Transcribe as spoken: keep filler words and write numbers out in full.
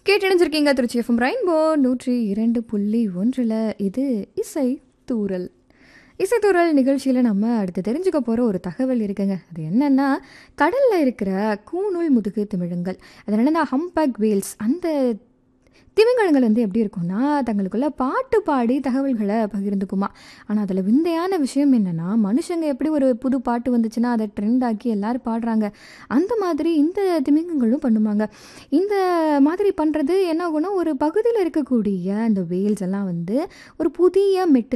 கேட்டணிஞ்சிருக்கீங்க Trichy FM rainbow நூற்றி இரண்டு புள்ளி ஒன்றில். இது இசை தூரல். இசைத்தூரல் நிகழ்ச்சியில் நம்ம அடுத்து தெரிஞ்சுக்க போகிற ஒரு தகவல் இருக்குங்க. அது என்னென்னா, கடலில் இருக்கிற கூனுள் முதுகு திமிழுங்கள், அது என்னென்னா ஹம்பக் வேல்ஸ், அந்த திமிங்கலங்கள் வந்து எப்படி இருக்கும்னா தங்களுக்குள்ள பாட்டு பாடி தகவல்களை பகிர்ந்துக்குமா. ஆனால் அதில் விந்தையான விஷயம் என்னென்னா, மனுஷங்க எப்படி ஒரு புது பாட்டு வந்துச்சுன்னா அதை ட்ரெண்ட் ஆக்கி எல்லோரும் பாடுறாங்க, அந்த மாதிரி இந்த திமிங்கங்களும் பண்ணுவாங்க. இந்த மாதிரி பண்ணுறது என்ன ஆகும்னா, ஒரு பகுதியில் இருக்கக்கூடிய அந்த வேல்ஸ் எல்லாம் வந்து ஒரு புதிய மெட்டில்